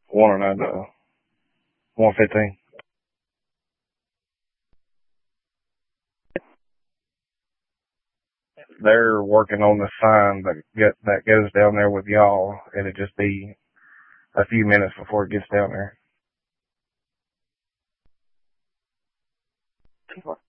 One and 115. They're working on the sign that goes down there with y'all. It'll just be a few minutes before it gets down there.